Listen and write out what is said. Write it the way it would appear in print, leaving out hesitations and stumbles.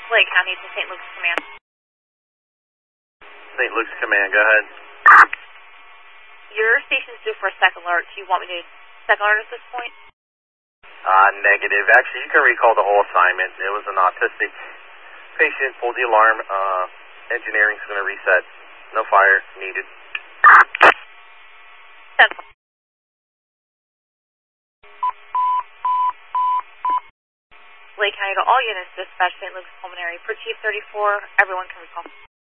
Lake County to St. Luke's Command. St. Luke's Command, go ahead. Your station's due for a second alert. Do you want me to second alert at this point? Negative. Actually, you can recall the whole assignment. It was an autistic patient. Pulled the alarm. Engineering's going to reset. No fire needed. Lake County to all units, dispatch St. Luke's Pulmonary. For Chief 34, everyone can recall.